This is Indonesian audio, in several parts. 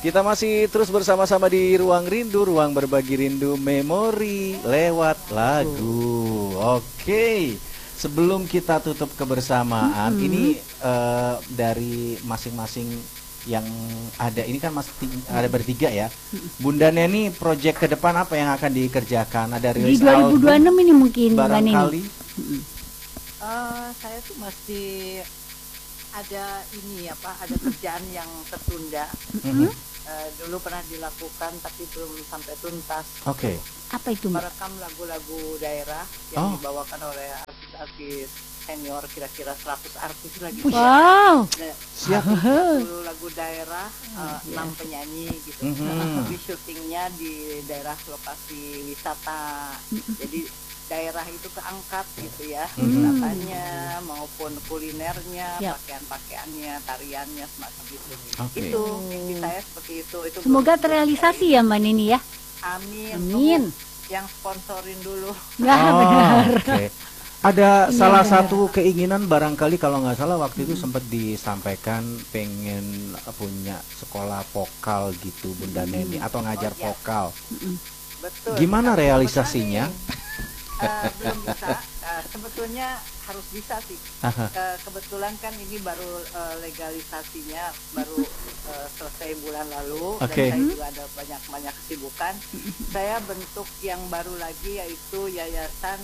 Kita masih terus bersama-sama di Ruang Rindu, ruang berbagi rindu memori lewat lagu. Oke, sebelum kita tutup kebersamaan, ini dari masing-masing yang ada, ini kan masih ada bertiga ya. Bunda Neni, proyek ke depan apa yang akan dikerjakan? Ada Di rilis 2026 ini mungkin barangkali? Saya tuh masih ada ada kerjaan yang tertunda. Dulu pernah dilakukan tapi belum sampai tuntas. Oke. Apa itu, Mbak? Merekam lagu-lagu daerah yang dibawakan oleh artis-artis senior, kira-kira 100 artis lagi. Wow. Siap. 10 lagu daerah, 6 penyanyi gitu. Tapi syutingnya di daerah lokasi wisata. Jadi daerah itu keangkat gitu ya, wisatanya maupun kulinernya, pakaian-pakaiannya, tariannya, semacam itu. Itu mimpi saya seperti itu. Semoga terrealisasi ya Mbak Nini ya. Amin. Amin. Yang sponsorin dulu. Benar. Okay. Ada salah satu keinginan barangkali kalau nggak salah waktu itu sempat disampaikan pengen punya sekolah vokal gitu Bunda Neni atau ngajar vokal. Betul. Gimana realisasinya? Belum bisa. Sebetulnya harus bisa sih. Kebetulan kan ini baru legalisasinya baru selesai bulan lalu, dan saya juga ada banyak kesibukan. Saya bentuk yang baru lagi yaitu Yayasan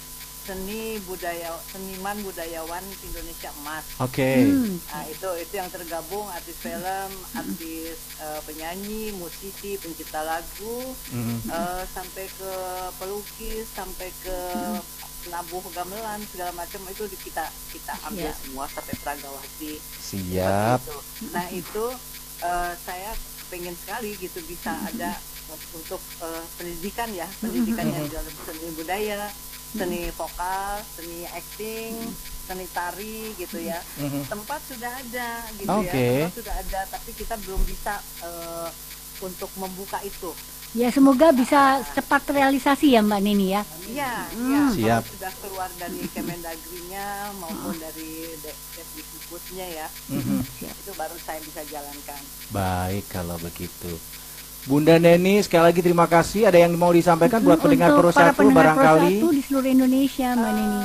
Seniman Budayawan Indonesia Emas. Nah, itu yang tergabung artis film, artis penyanyi, musisi, pencipta lagu, sampai ke pelukis, sampai ke nabuh gamelan, segala macam itu kita ambil semua sampai Pragawati. Siap. Nah itu saya pengen sekali gitu bisa ada untuk pendidikan ya, pendidikan yang dalam seni budaya, seni vokal, seni acting, seni tari gitu ya. Tempat sudah ada gitu ya, tempat sudah ada, tapi kita belum bisa untuk membuka itu. Ya semoga bisa cepat terrealisasi ya Mbak Nini ya. Iya, siap. Kalau sudah keluar dari Kemendagrinya maupun dari Dikbudnya ya, itu baru saya bisa jalankan. Baik kalau begitu. Bunda Neni, sekali lagi terima kasih. Ada yang mau disampaikan buat pendengar Pro 1 barangkali? Pro 1 di seluruh Indonesia, Mbak Neni.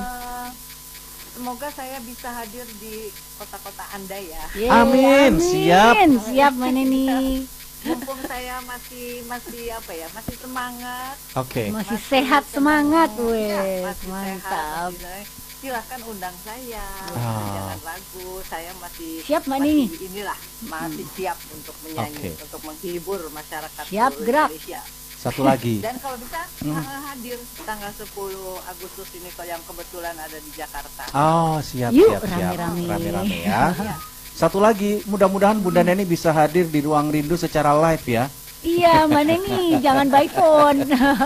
Semoga saya bisa hadir di kota-kota Anda ya. Amin. Siap. Siap, Mbak Neni. Mumpung saya masih semangat. Masih sehat semangat, mantap. Silahkan undang saya, jangan ragu, saya masih siap Mbak Nini. Masih siap untuk menyanyi, untuk menghibur masyarakat siap gerak. Indonesia. Satu lagi. Dan kalau bisa hadir tanggal 10 Agustus ini kalau yang kebetulan ada di Jakarta. Siap. Rame-rame ya. Satu lagi, mudah-mudahan Bunda Neni bisa hadir di Ruang Rindu secara live ya. Iya Mbak Neni, jangan by phone.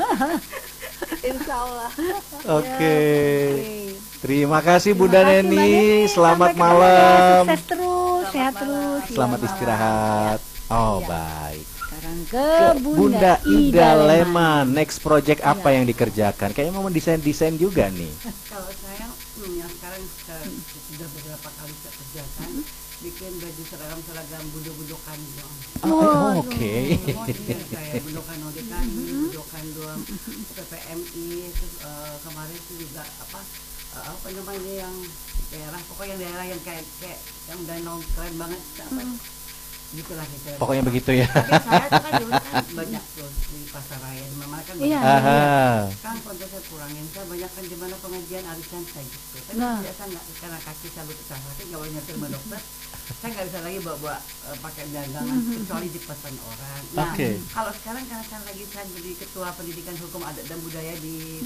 Insya Allah. Oke. Terima kasih Bunda Neni. Selamat malam. Sukses terus, sehat terus. Selamat istirahat. Baik. Sekarang ke Bunda Ida Leman. Next project apa yang dikerjakan? Kayaknya mau mendesain juga nih. Kalau saya yang sekarang sudah beberapa kali saya kerjakan, bikin baju seragam budo-budokan dong. Oke. Saya budokan ODKI, budokan doang PPMI, terus kemarin itu juga apa namanya yang daerah, pokoknya daerah yang kayak yang danau keren banget, gitulah gitu. Pokoknya begitu ya. Tapi saya tuh kan dulu kan banyak tuh di pasar raya, di mana kan banyak. Kan konten saya kurangin, saya banyakkan di mana pengajian arisan saya gitu. Tapi biasa nggak, karena kaki saya betul sakit, nggak boleh nyetir sama dokter. Saya nggak bisa lagi bawa pakai dagangan kecuali di pesan orang. Nah, kalau sekarang karena saya lagi jadi ketua pendidikan hukum adat dan budaya di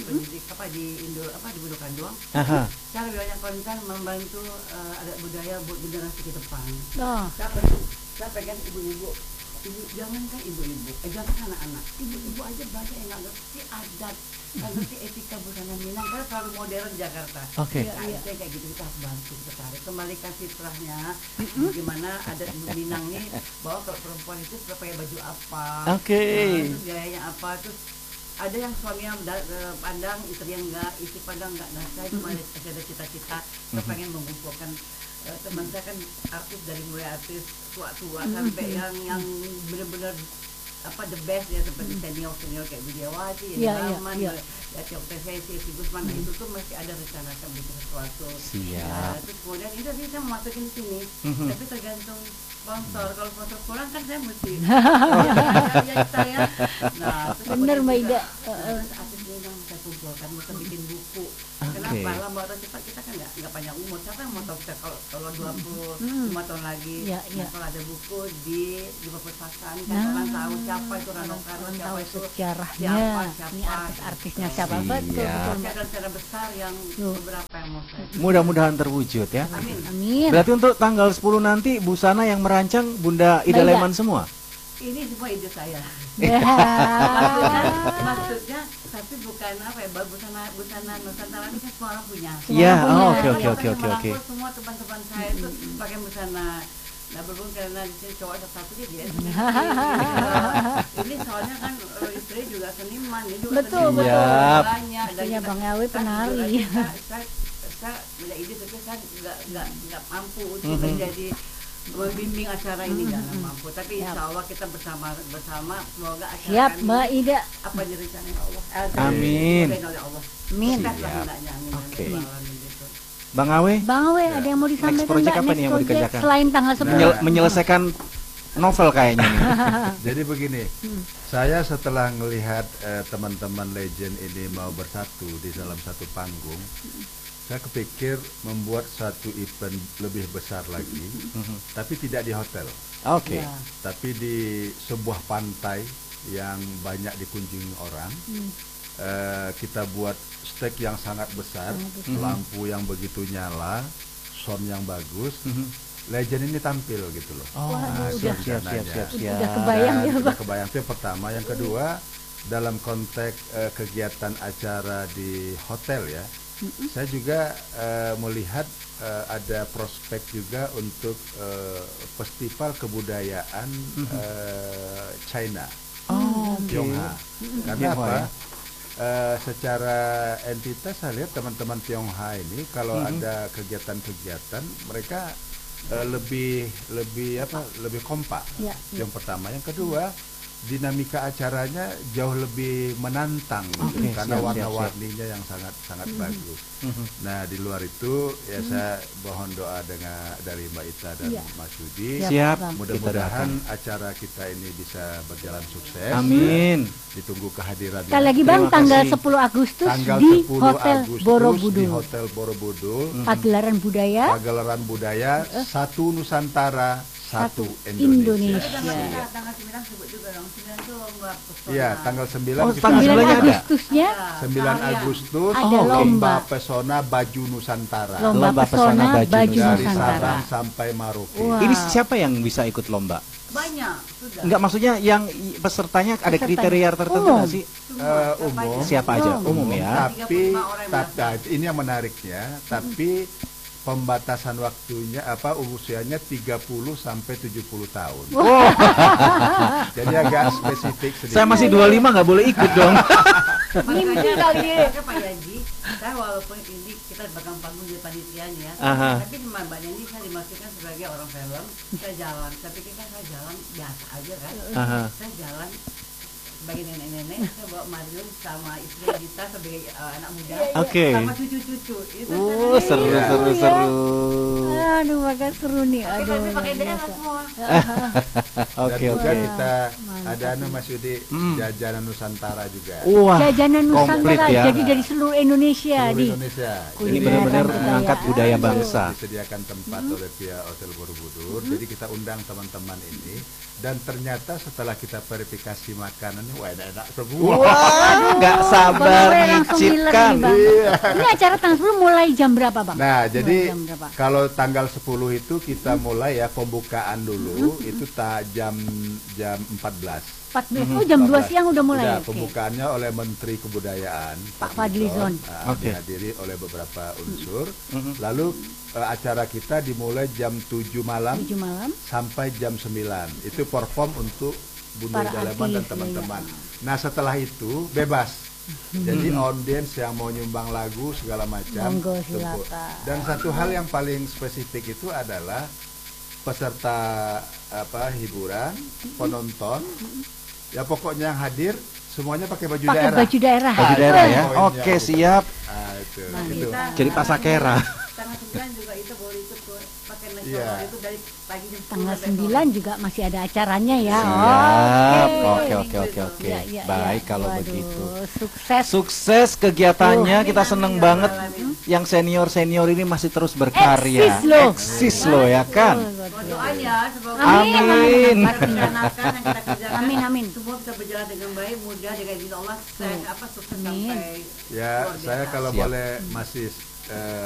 di Budokan doang. Saya lebih banyak konten membantu adat budaya buat generasi ke depan. Saya pengen ibu-ibu, jangankan ibu-ibu, jangan anak-anak, ibu-ibu aja banyak yang nggak ngerti adat, nggak ngerti etika busana Minang, karena terlalu modern Jakarta. Kayak gitu kita harus bantu, kita tarik, kembalikan fitrahnya, bagaimana adat Minang nih, bahwa kalau perempuan itu pakai baju apa, terus gayanya apa, terus ada yang suaminya pandang, istri yang enggak, istri pandang enggak. Nah saya cuma ada cita-cita, saya pengen mengumpulkan teman saya kan artis dari mulai artis tua-tua sampai yang benar-benar the best ya, seperti senior kayak Widiawati, Rahman, ya Tiok TVC, si Gusman, itu tuh masih ada rencana akan bikin sesuatu. Siap. Terus kemudian itu sih saya mau masukin sini, tapi tergantung sponsor. Kalau sponsor kurang kan saya mesti saya. Nah, bener Mbak Ida. Terus artis ini yang saya kumpulkan, mau bikin buku. Kenapa? Lama atau cepat kita kan nggak panjang umur. Siapa yang mau tahu kita kalau 25 tahun lagi, kalau ada buku di perpustakaan, kan orang tahu siapa itu Rano Karno, siapa itu sejarahnya, ini artis-artisnya siapa. Betul. Cara besar yang beberapa yang mau saya. Mudah-mudahan terwujud ya. Amin. Berarti untuk tanggal 10 nanti busana yang merancang Bunda Ida Leman semua? Ini semua ide saya. Maksudnya tapi bukan busana Nusantara ini kan semua orang punya. Iya, oke. Semua teman-teman saya itu pakai busana. Nah, berhubung karena di sini cowok satu dia. Ini soalnya kan istri juga seniman, ini juga betul. banyak. Punya Bang Awi penari. Saya punya ide, tapi saya nggak mampu untuk menjadi membimbing acara ini, jangan mampu. Tapi insya Allah kita bersama semoga acara siap Mbak Ida. Apa rencana Allah. Amin. Amin. Oke. Bang Awe, ada yang mau disampaikan next project Mbak? apa nih yang mau dikerjakan? Selain tanggal 10. Menyelesaikan novel kayaknya nih. Jadi begini, saya setelah melihat teman-teman legend ini mau bersatu di dalam satu panggung, saya kepikir membuat satu event lebih besar lagi, tapi tidak di hotel. Oke. Tapi di sebuah pantai yang banyak dikunjungi orang. Kita buat stage yang sangat besar, lampu yang begitu nyala, sound yang bagus. Legend ini tampil gitu loh. Siap. Udah kebayang ya, Pak. Kebayang itu yang pertama. Yang kedua, dalam konteks kegiatan acara di hotel ya, saya juga melihat ada prospek juga untuk festival kebudayaan China, Tionghoa. Karena apa? Secara entitas saya lihat teman-teman Tionghoa ini kalau ada kegiatan-kegiatan mereka lebih kompak. Yang pertama, yang kedua dinamika acaranya jauh lebih menantang karena warna-warninya yang sangat bagus. Nah, di luar itu ya saya mohon doa dari Mbak Ita dan Mas Yudi. Mudah-mudahan acara kita ini bisa berjalan sukses. Amin. Ditunggu kehadirannya. Sekali lagi Bang, tanggal 10 Agustus di Hotel Borobudur. Di Hotel Borobudur. Pagelaran budaya. Satu Nusantara, satu Indonesia. Tanggal 9 sebut juga dong. 9 itu lomba pesona. Iya, tanggal 9 kita tanggal 9 Agustusnya 9 Agustus ada lomba pesona baju Nusantara. Lomba pesona baju Dari Nusantara. Sabang sampai Maroke. Ini siapa yang bisa ikut lomba? Banyak sudah. Enggak, maksudnya yang pesertanya ada kriteria tertentu nggak sih? Umum. Siapa aja? Umum ya. Tapi ini yang menariknya, tapi pembatasan waktunya usianya 30 sampai 70 tahun. Jadi agak spesifik sedikit. Saya masih 25 nggak boleh ikut dong. Mimpi kali ya. Pak Yaji, saya walaupun ini kita pegang panggung di panitianya, tapi sama Mbak Neni saya dimasukkan sebagai orang film. Saya jalan, saya pikir kan saya jalan biasa aja kan. Saya jalan sebagai nenek-nenek, saya bawa Marion sama istri kita sebagai anak muda, sama cucu-cucu. Seru. Aduh, maka seru nih. Tapi kami pakai DNA semua. Dan juga kita ada Mas Yudi, jajanan Nusantara juga. Wah, jajanan Nusantara ya. jadi dari seluruh Indonesia. Ini benar-benar mengangkat budaya bangsa. Disediakan tempat oleh pihak Hotel Borobudur. Jadi kita undang teman-teman ini. Dan ternyata setelah kita verifikasi makanannya, wah enak-enak semua. Wah, nggak sabar nyicipkan. Ini acara tanggal 10 mulai jam berapa Bang? Nah, jadi kalau tanggal 10 itu kita mulai ya pembukaan dulu, itu jam 14. Oh, jam 2 siang udah mulai. Pembukaannya oleh Menteri Kebudayaan Pak Fadlizon. Dihadiri oleh beberapa unsur. Lalu acara kita dimulai jam 7 malam sampai jam 9. Itu perform untuk Bunda Ida Leman dan teman-teman. Nah, setelah itu bebas. Jadi audiens yang mau nyumbang lagu segala macam. Monggo, tempur. silakan. Dan satu hal yang paling spesifik itu adalah peserta hiburan, penonton, ya pokoknya yang hadir semuanya pakai baju Pakai daerah. baju daerah. Baju daerah ya. Poinnya. Oke, siap. Itu. Nah, Itu. kita, Jadi pasakera. tanggal 9 juga itu boleh ikut pakai nasional Iya. itu dari pagi jam 10 Tanggal sampai 9 juga masih ada acaranya ya. Siap. Oke. Oke. Ya, ya, Baik ya. kalau Waduh, begitu. Sukses. Sukses kegiatannya, kita seneng banget. Yang senior ini masih terus berkarya. Eksis loh ya kan. doanya semoga Amin. apa yang kita kerjakan Amin, amin. semua bisa berjalan dengan baik, mudah dengan izin Allah. Saya sukses Amin. sampai Ya, luar saya biasa. kalau Siap. boleh masih